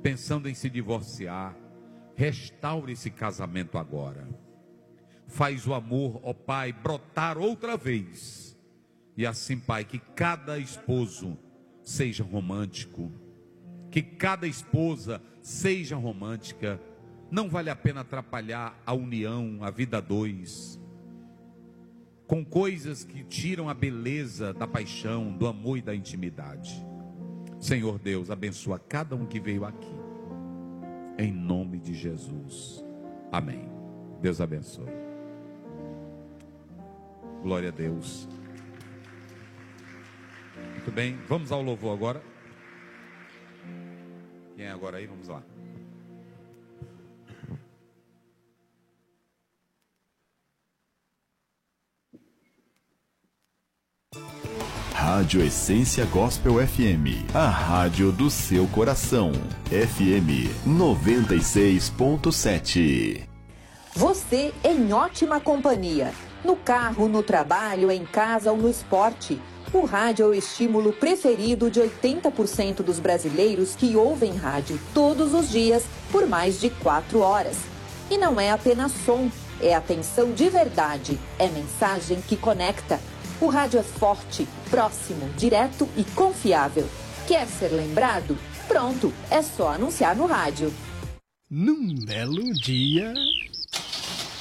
pensando em se divorciar, restaure esse casamento agora. Faz o amor, ó Pai, brotar outra vez. E assim, Pai, que cada esposo seja romântico, que cada esposa seja romântica. Não vale a pena atrapalhar a união, a vida a dois, com coisas que tiram a beleza da paixão, do amor e da intimidade. Senhor Deus, abençoa cada um que veio aqui, em nome de Jesus, amém. Deus abençoe. Glória a Deus. Muito bem, vamos ao louvor agora. Quem é agora aí? Vamos lá. Rádio Essência Gospel FM, a rádio do seu coração. FM 96.7. Você em ótima companhia. No carro, no trabalho, em casa ou no esporte. O rádio é o estímulo preferido de 80% dos brasileiros que ouvem rádio todos os dias por mais de 4 horas. E não é apenas som, é atenção de verdade, é mensagem que conecta. O rádio é forte, próximo, direto e confiável. Quer ser lembrado? Pronto, é só anunciar no rádio. Num belo dia...